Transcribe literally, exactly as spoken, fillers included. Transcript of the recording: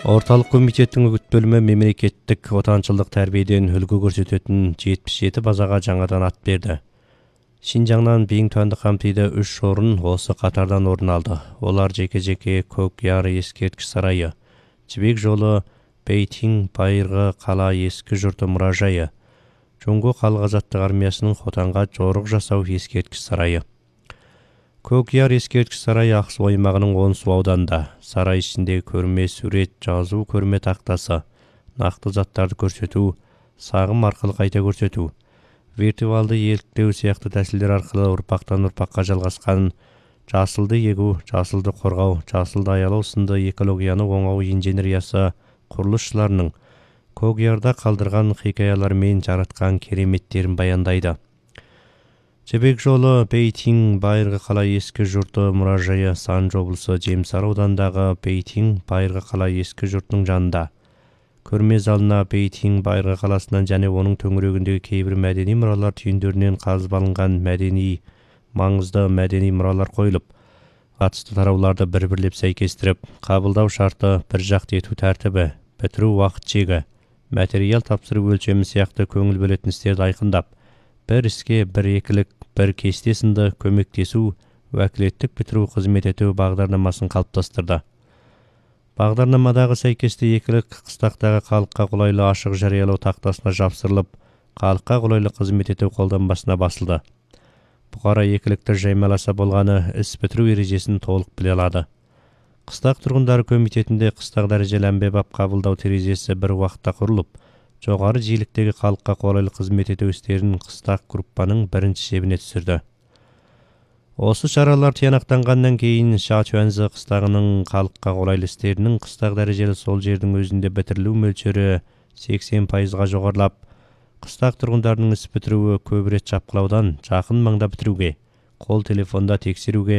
Орталық комитеттің үгіт бөлімі мемлекеттік отаншылдық тәрбиеден үлгі көрсететін жетпіс жеті базаға жаңадан ат берді. Шинжаңнан Биңтуанды қамтиды үш орын осы қатардан орын алды. Олар жеке-жеке Көк Яр ескерткіш сарайы, Жібек жолы, Бейтин байырғы қала ескі жұрты мұражайы, Жоңго халық азаттық армиясының Хотанға жорық жасау ескерткіш сарайы. Көк Яр ескерткіш сарайы Ақсу аймағының Онсу ауданында. Сарай ішінде көрме, сурет, жазу, көрме тақтасы, нақты заттарды көрсету, сағым арқылы қайта көрсету, виртуалды еліктеу сияқты тәсілдер арқылы ұрпақтан ұрпаққа жалғасқан жасылды егу, жасылды қорғау, жасылды аялау сынды экологияны оңау инженериясы құрылысшыларының Көк Ярда қалдырған хикаялармен жаратқан кереметтерін баяндайды. Жібек жолы, Бейтин байырғы қала ескі жұрты мұражайы Санжы облысы Жемсар аудандағы Бейтин байырғы қала ескі жұртының жанында. Көрме залына Бейтин байырғы қаласынан және оның төңірегіндегі кейбір мәдени мұралар түйіндерінен қазып алынған мәдени маңызды мәдени мұралар қойылып, қатысты тарауларды бір-бірлеп сәйкестіріп, қабылдау шарты, бір жақты ету тәртібі, бітіру уақыт шегі, материал тапсыру өлшемі сияқты көңіл бөлетін істерді айқындап, бір іске бір екілік, бір кесте сынды көмектесу, уәкілеттік бітіру қызмет ету бағдарламасын қалыптастырды. Бағдарламадағы сәйкесті екілік қыстақтағы халыққа қолайлы ашық жариялау тақтасына жапсырылып, халыққа қолайлы қызмет ету қолданбасына басылды. Бұқара екілікті жаймаласа болғаны іс бітіру ережесін толық біле алады. Қыстақ тұрғындары комитетінде қыстақ дәрежелі әмбебап қабылдау терезесі бір уақытта құрылып, жоғары жиіліктегі халыққа қолайлы қызмет ету істерін қыстақ группаның бірінші шебіне түсірді. Осы шаралар тиянақтанғаннан кейін Шачуанзы қыстағының халыққа қолайлы істерінің қыстақ дәрежелі сол жердің өзінде бітірілу мөлшері сексен пайызға жоғарылап, қыстақ тұрғындарының іс бітіруі көп рет шапқылаудан жақын маңда бітіруге, қол телефонда тексеруге